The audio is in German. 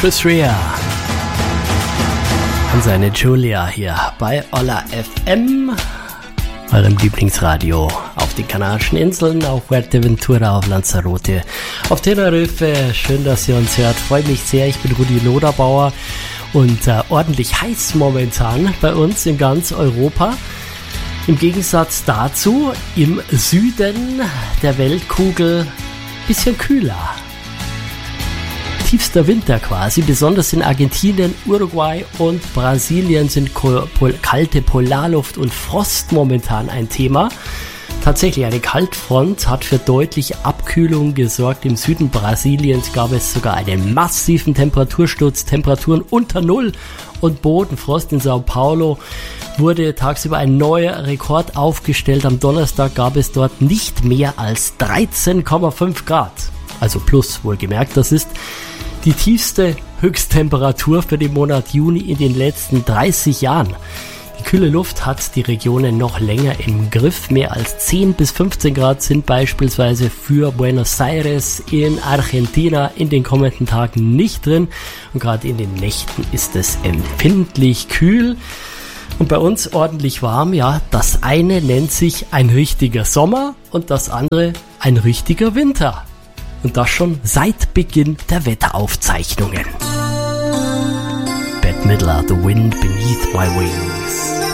Chris Rea und seine Julia hier bei Olla FM, eurem Lieblingsradio auf den Kanarischen Inseln, auf Fuerteventura, auf Lanzarote, auf Tenerife. Schön, dass ihr uns hört. Freut mich sehr. Ich bin Rudi Loderbauer und ordentlich heiß momentan bei uns in ganz Europa. Im Gegensatz dazu im Süden der Weltkugel bisschen kühler. Tiefster Winter quasi, besonders in Argentinien, Uruguay und Brasilien sind kalte Polarluft und Frost momentan ein Thema. Tatsächlich, eine Kaltfront hat für deutliche Abkühlung gesorgt. Im Süden Brasiliens gab es sogar einen massiven Temperatursturz, Temperaturen unter Null und Bodenfrost. In Sao Paulo wurde tagsüber ein neuer Rekord aufgestellt. Am Donnerstag gab es dort nicht mehr als 13,5 Grad. Also plus, wohlgemerkt, das ist die tiefste Höchsttemperatur für den Monat Juni in den letzten 30 Jahren. Die kühle Luft hat die Regionen noch länger im Griff. Mehr als 10 bis 15 Grad sind beispielsweise für Buenos Aires in Argentina in den kommenden Tagen nicht drin. Und gerade in den Nächten ist es empfindlich kühl. Und bei uns ordentlich warm, ja, das eine nennt sich ein richtiger Sommer und das andere ein richtiger Winter. Und das schon seit Beginn der Wetteraufzeichnungen. Bette Midler, The Wind Beneath My Wings.